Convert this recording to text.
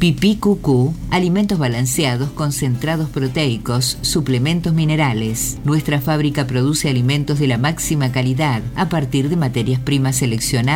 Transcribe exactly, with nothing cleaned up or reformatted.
Pipí Cucú, alimentos balanceados, concentrados proteicos, suplementos minerales. Nuestra fábrica produce alimentos de la máxima calidad a partir de materias primas seleccionadas